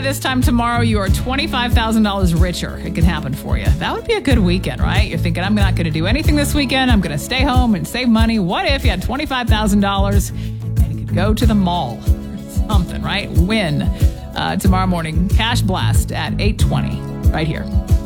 by this time tomorrow, you are $25,000 richer. It could happen for you. That would be a good weekend, right? You're thinking, I'm not going to do anything this weekend. I'm going to stay home and save money. What if you had $25,000 and you could go to the mall or something, right? Win tomorrow morning. Cash Blast at 8:20 right here.